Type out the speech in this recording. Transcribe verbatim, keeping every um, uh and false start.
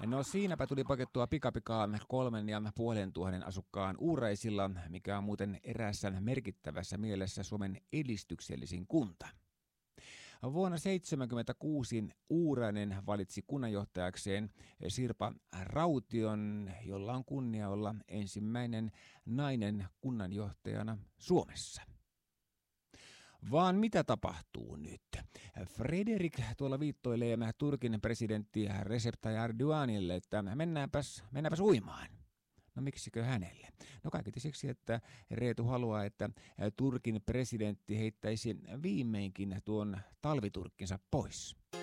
No siinäpä tuli pakettua pikapikaa kolmen ja puolen tuhannen asukkaan Uuraisilla, mikä on muuten eräässä merkittävässä mielessä Suomen edistyksellisin kunta. Vuonna tuhatyhdeksänsataaseitsemänkymmentäkuusi Uurainen valitsi kunnanjohtajakseen Sirpa Raution, jolla on kunnia olla ensimmäinen nainen kunnanjohtajana Suomessa. Vaan mitä tapahtuu nyt? Frederik tuolla viittoilee Turkin presidentti Recep Tayyip Erdoganille, että mennäänpäs, mennäänpäs uimaan. No miksikö hänelle? No kaiketi siksi, että Reetu haluaa, että Turkin presidentti heittäisi viimeinkin tuon talviturkkinsa pois.